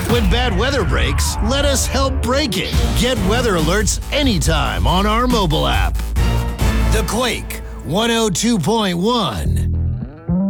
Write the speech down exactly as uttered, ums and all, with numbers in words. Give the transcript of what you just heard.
When bad weather breaks, let us help break it. Get weather alerts anytime on our mobile app. The Quake one oh two point one.